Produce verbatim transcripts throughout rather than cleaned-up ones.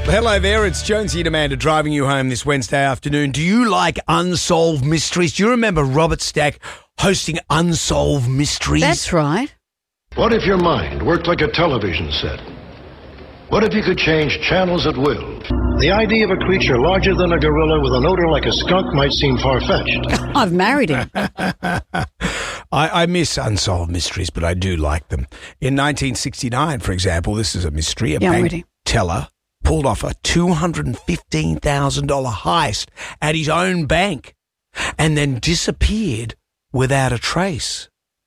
Hello there, it's Jonesy and Amanda driving you home this Wednesday afternoon. Do you like unsolved mysteries? Do you remember Robert Stack hosting Unsolved Mysteries? That's right. What if your mind worked like a television set? What if you could change channels at will? The idea of a creature larger than a gorilla with an odor like a skunk might seem far-fetched. I've married him. I, I miss Unsolved Mysteries, but I do like them. In nineteen sixty-nine, for example, this is a mystery. A Yeah, I'm bank ready. teller pulled off a two hundred fifteen thousand dollars heist at his own bank and then disappeared without a trace.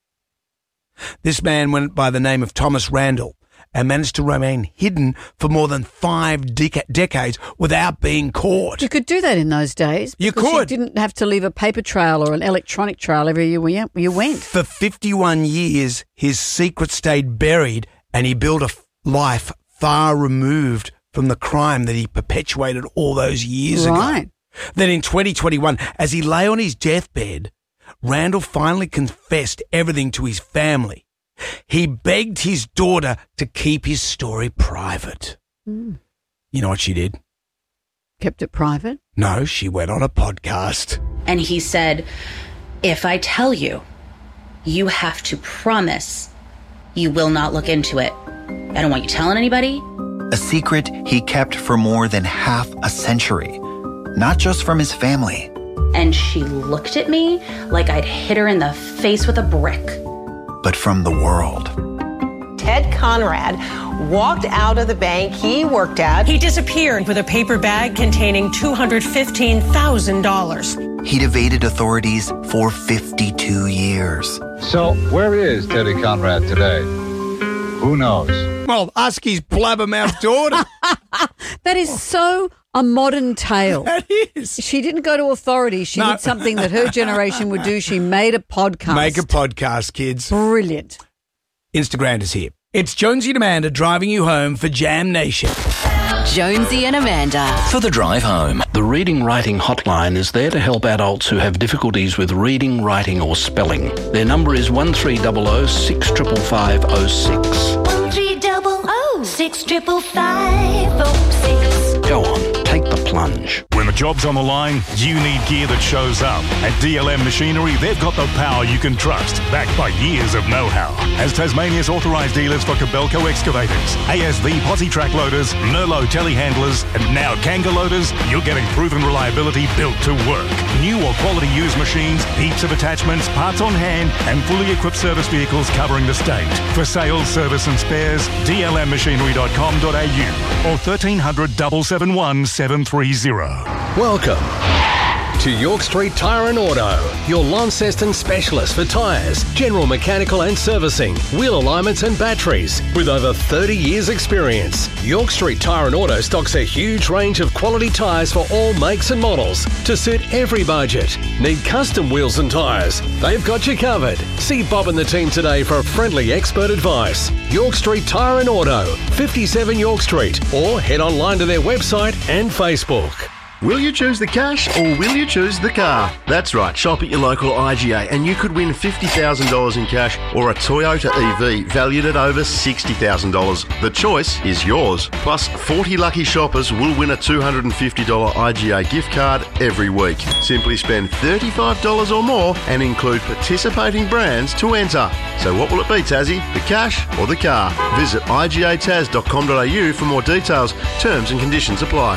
This man went by the name of Thomas Randall and managed to remain hidden for more than five deca- decades without being caught. You could do that in those days. You because could. You didn't have to leave a paper trail or an electronic trail everywhere you you went. For fifty-one years, his secret stayed buried and he built a f- life far removed from the crime that he perpetuated all those years Right. ago. Then in twenty twenty-one, as he lay on his deathbed, Randall finally confessed everything to his family. He begged his daughter to keep his story private. Mm. You know what she did? Kept it private? No, she went on a podcast. And he said, if I tell you, you have to promise you will not look into it. I don't want you telling anybody. A secret he kept for more than half a century, not just from his family. And she looked at me like I'd hit her in the face with a brick. But from the world. Ted Conrad walked out of the bank he worked at. He disappeared with a paper bag containing two hundred fifteen thousand dollars. He'd evaded authorities for fifty-two years. So, where is Teddy Conrad today? Who knows? Well, ask his blabbermouth daughter. That is so a modern tale. That is. She didn't go to authorities. She No. did something that her generation would do. She made a podcast. Make a podcast, kids. Brilliant. Instagram is here. It's Jonesy and Amanda driving you home for Jam Nation. Jonesy and Amanda. For the drive home. The Reading Writing Hotline is there to help adults who have difficulties with reading, writing or spelling. Their number is one three zero zero six five five zero six. one three zero zero six five five zero six. Go on, take the plunge. When the job's on the line, you need gear that shows up. At D L M Machinery, they've got the power you can trust, backed by years of know-how. As Tasmania's authorised dealers for Kobelco excavators, A S V posi track loaders, Merlot telehandlers, and now Kanga loaders, you're getting proven reliability built to work. New or quality used machines, heaps of attachments, parts on hand, and fully equipped service vehicles covering the state. For sales, service and spares, d l m machinery dot com dot a u or thirteen hundred seven seven one seven three zero. Welcome to York Street Tyre and Auto, your Launceston specialist for tyres, general mechanical and servicing, wheel alignments and batteries. With over thirty years experience, York Street Tyre and Auto stocks a huge range of quality tyres for all makes and models to suit every budget. Need custom wheels and tyres? They've got you covered. See Bob and the team today for friendly expert advice. York Street Tyre and Auto, fifty-seven York Street, or head online to their website and Facebook. Will you choose the cash or will you choose the car? That's right, shop at your local I G A and you could win fifty thousand dollars in cash or a Toyota E V valued at over sixty thousand dollars. The choice is yours. Plus, forty lucky shoppers will win a two hundred fifty dollars I G A gift card every week. Simply spend thirty-five dollars or more and include participating brands to enter. So what will it be, Tassie? The cash or the car? Visit i g a tas dot com dot a u for more details. Terms and conditions apply.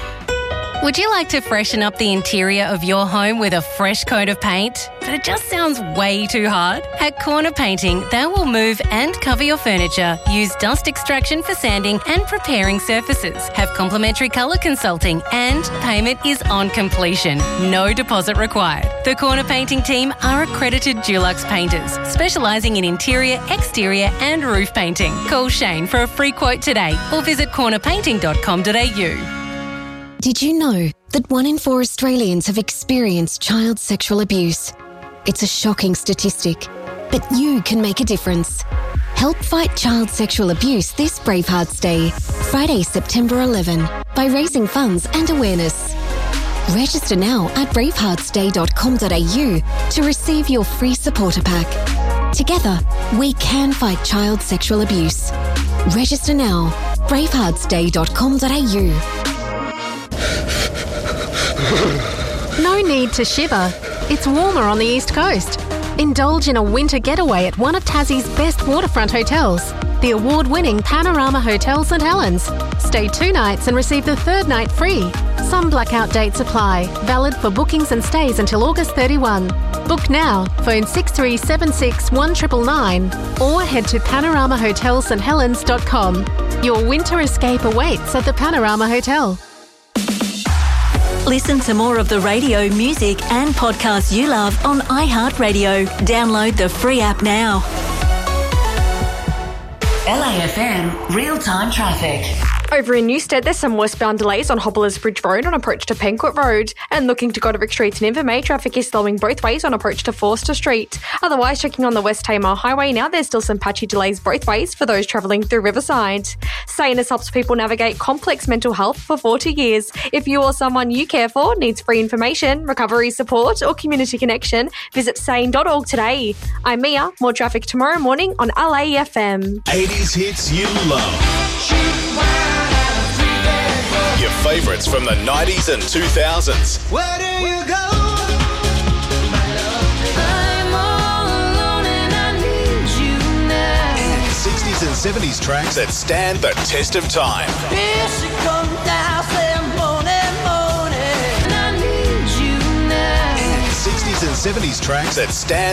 Would you like to freshen up the interior of your home with a fresh coat of paint? But it just sounds way too hard? At Corner Painting, they will move and cover your furniture, use dust extraction for sanding and preparing surfaces, have complimentary colour consulting, and payment is on completion. No deposit required. The Corner Painting team are accredited Dulux painters, specialising in interior, exterior and roof painting. Call Shane for a free quote today or visit corner painting dot com dot a u. Did you know that one in four Australians have experienced child sexual abuse? It's a shocking statistic, but you can make a difference. Help fight child sexual abuse this Bravehearts Day, Friday, September eleventh, by raising funds and awareness. Register now at bravehearts day dot com dot a u to receive your free supporter pack. Together, we can fight child sexual abuse. Register now. bravehearts day dot com dot a u. No need to shiver. It's warmer on the East Coast. Indulge in a winter getaway at one of Tassie's best waterfront hotels, the award-winning Panorama Hotel St Helens. Stay two nights and receive the third night free. Some blackout dates apply. Valid for bookings and stays until August thirty-first. Book now. Phone six three seven six, one nine nine nine or head to panorama hotel st helens dot com. Your winter escape awaits at the Panorama Hotel. Listen to more of the radio, music and podcasts you love on iHeartRadio. Download the free app now. L A F M real-time traffic. Over in Newstead, there's some westbound delays on Hobblers Bridge Road on approach to Pencourt Road. And looking to Goderic Street and Invermay, traffic is slowing both ways on approach to Forster Street. Otherwise, checking on the West Tamar Highway now, there's still some patchy delays both ways for those travelling through Riverside. Sanus helps people navigate complex mental health for forty years. If you or someone you care for needs free information, recovery support or community connection, visit sane dot org today. I'm Mia. More traffic tomorrow morning on L A F M. eighties hits you love. Your favourites from the nineties and two thousands. Where do you go? I'm all alone and I need you now. And sixties and seventies tracks that stand the test of time. Here she comes down, say morning, morning, and I need you now. And sixties and seventies tracks that stand